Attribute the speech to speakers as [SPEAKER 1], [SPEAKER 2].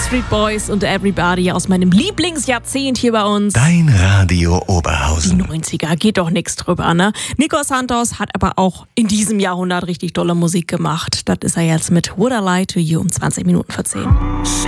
[SPEAKER 1] Backstreet Boys und Everybody aus meinem Lieblingsjahrzehnt hier bei uns.
[SPEAKER 2] Dein Radio Oberhausen.
[SPEAKER 1] Die 90er, geht doch nichts drüber, ne? Nico Santos hat aber auch in diesem Jahrhundert richtig tolle Musik gemacht. Das ist er jetzt mit Would I Lie to You um 20 Minuten vor 10.